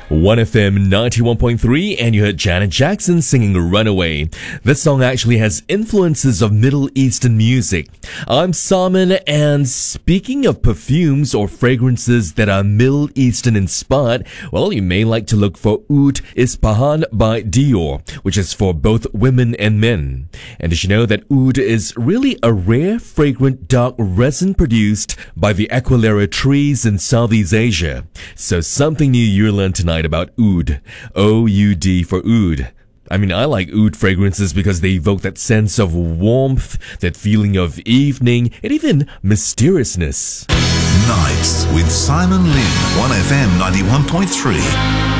1FM 91.3, and you heard Janet Jackson singing Runaway. This song actually has influences of Middle Eastern music. I'm Simon, and speaking of perfumes or fragrances that are Middle Eastern inspired, well, you may like to look for Oud Ispahan by Dior, which is for both women and men. And did you know that Oud is really a rare, fragrant, dark resin produced by the Aquileia trees in Southeast Asia? So something new you learned tonight about oud. O-U-D for oud. I mean, I like oud fragrances because they evoke that sense of warmth, that feeling of evening, and even mysteriousness. Nights with Simon Lynn, 1FM 91.3.